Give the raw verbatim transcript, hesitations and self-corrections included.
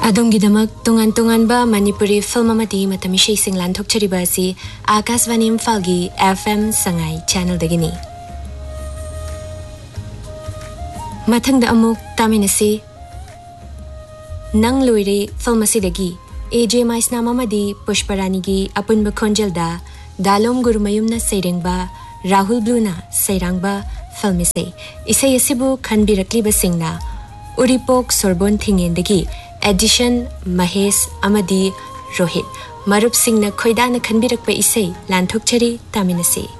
Adonggidamak tungan tungan ba Manipuri film amati matami sing lanthok chariba si Akashvani Imphal-gi F M Sangai channel dagini. Mathangda amuk taminasi Nang Luiri film asidagi A J Maisnam amadi Pushparani gi apunba khonjelda Dalom Gurumayumna seirengba Rahul Bluna seirangba film ise isai asibu khanbirakliba singna Uripok Sorbon Thingendagi Edition Mahesh Amadi Rohit Marup Singh na khoidana khanbirakpa isai lanthokchari taminasi.